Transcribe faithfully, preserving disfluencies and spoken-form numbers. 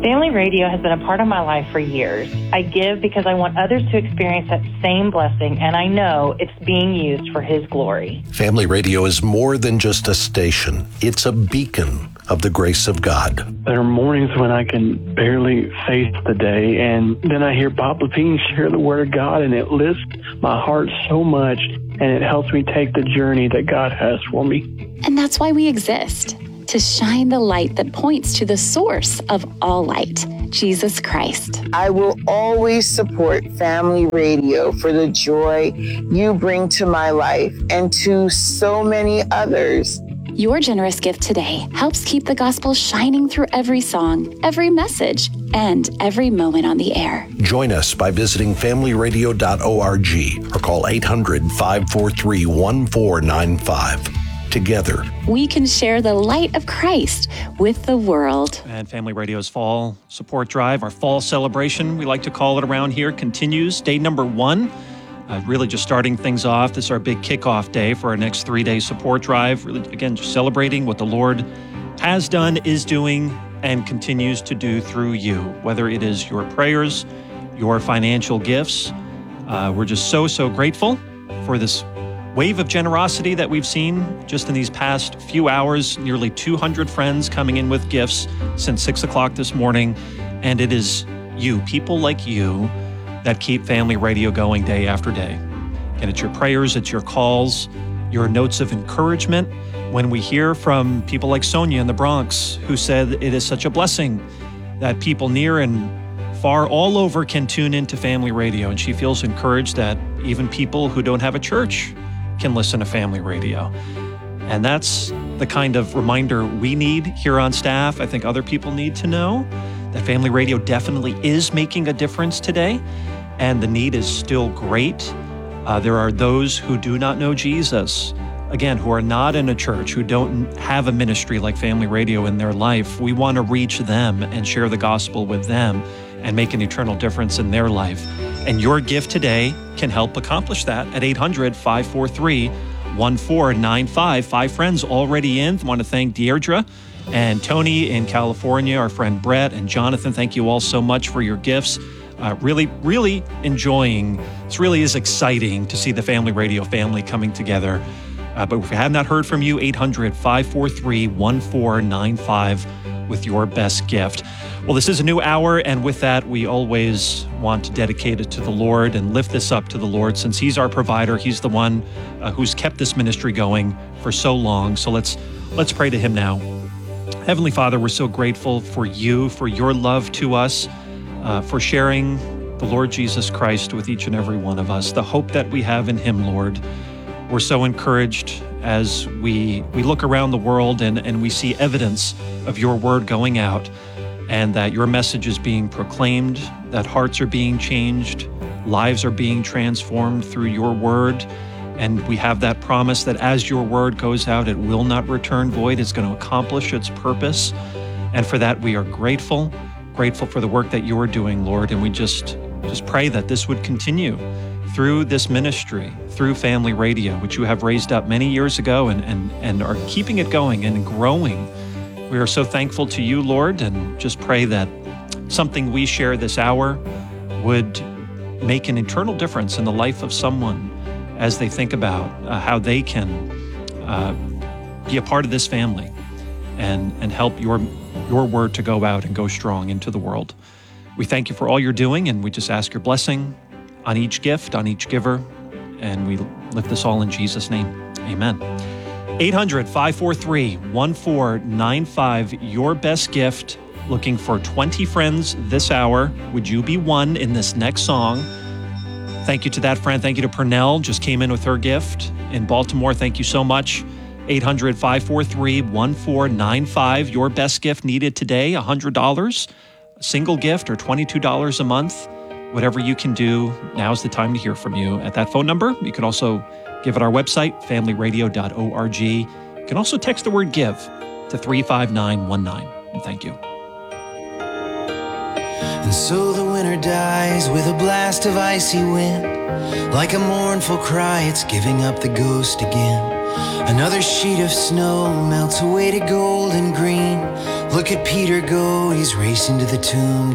Family Radio has been a part of my life for years. I give because I want others to experience that same blessing, and I know it's being used for His glory. Family Radio is more than just a station. It's a beacon of the grace of God. There are mornings when I can barely face the day, and then I hear Bob Lepine share the Word of God, and it lifts my heart so much, and it helps me take the journey that God has for me. And that's why we exist, to shine the light that points to the source of all light, Jesus Christ. I will always support Family Radio for the joy you bring to my life and to so many others. Your generous gift today helps keep the gospel shining through every song, every message, and every moment on the air. Join us by visiting family radio dot org or call eight hundred, five four three, one four nine five. Together, we can share the light of Christ with the world. And Family Radio's Fall Support Drive, our fall celebration, we like to call it around here, continues. Day number one, uh, really just starting things off. This is our big kickoff day for our next three-day support drive. Really, again, just celebrating what the Lord has done, is doing, and continues to do through you, whether it is your prayers, your financial gifts. Uh, we're just so, so grateful for this wave of generosity that we've seen just in these past few hours. Nearly two hundred friends coming in with gifts since six o'clock this morning. And it is you, people like you, that keep Family Radio going day after day. And it's your prayers, it's your calls, your notes of encouragement. When we hear from people like Sonia in the Bronx, who said it is such a blessing that people near and far all over can tune into Family Radio. And she feels encouraged that even people who don't have a church can listen to Family Radio. And that's the kind of reminder we need here on staff. I think other people need to know that Family Radio definitely is making a difference today, and the need is still great. Uh, there are those who do not know Jesus, again, who are not in a church, who don't have a ministry like Family Radio in their life. We want to reach them and share the gospel with them and make an eternal difference in their life. And your gift today can help accomplish that at eight hundred, five four three, one four nine five. Five friends already in. I want to thank Deirdre and Tony in California, our friend Brett and Jonathan. Thank you all so much for your gifts. Uh, really, really enjoying. This really is exciting to see the Family Radio family coming together. Uh, but if we have not heard from you, eight hundred, five four three, one four nine five with your best gift. Well, this is a new hour, and with that, we always want to dedicate it to the Lord and lift this up to the Lord, since He's our provider. He's the one uh, who's kept this ministry going for so long. So let's let's pray to Him now. Heavenly Father, we're so grateful for You, for Your love to us, uh, for sharing the Lord Jesus Christ with each and every one of us, the hope that we have in Him, Lord. We're so encouraged as we we look around the world and, and we see evidence of Your word going out, and that Your message is being proclaimed, that hearts are being changed, lives are being transformed through Your word. And we have that promise that as Your word goes out, it will not return void. It's going to accomplish its purpose. And for that, we are grateful, grateful for the work that You are doing, Lord. And we just, just pray that this would continue through this ministry, through Family Radio, which You have raised up many years ago and, and, and are keeping it going and growing. We are so thankful to You, Lord, and just pray that something we share this hour would make an eternal difference in the life of someone as they think about uh, how they can uh, be a part of this family and, and help your, your word to go out and go strong into the world. We thank You for all You're doing, and we just ask Your blessing on each gift, on each giver, and we lift this all in Jesus' name. Amen. eight hundred, five four three, one four nine five, your best gift. Looking for twenty friends this hour. Would you be one in this next song? Thank you to that friend. Thank you to Pernell, just came in with her gift in Baltimore. Thank you so much. eight hundred, five four three, one four nine five, your best gift needed today, one hundred dollars, a single gift, or twenty-two dollars a month. Whatever you can do, now's the time to hear from you at that phone number. You can also give at our website, family radio dot org. You can also text the word GIVE to three five nine one nine. And thank you. And so the winter dies with a blast of icy wind. Like a mournful cry, it's giving up the ghost again. Another sheet of snow melts away to gold and green. Look at Peter go, he's racing to the tomb.